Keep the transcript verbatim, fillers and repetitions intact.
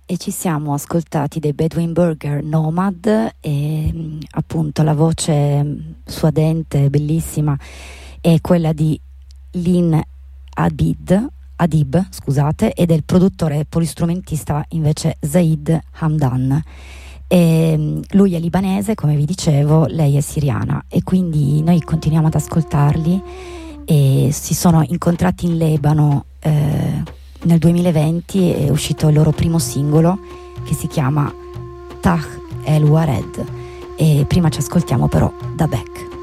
E ci siamo ascoltati dei Bedouin Burger Nomad e appunto la voce suadente, bellissima, è quella di Lin Abid, Adib, scusate, e del produttore e polistrumentista invece Zaid Hamdan. E lui è libanese, come vi dicevo, lei è siriana, e quindi noi continuiamo ad ascoltarli. E si sono incontrati in Libano eh, nel duemilaventi, è uscito il loro primo singolo che si chiama Tah El Wared, e prima ci ascoltiamo però Da Beck.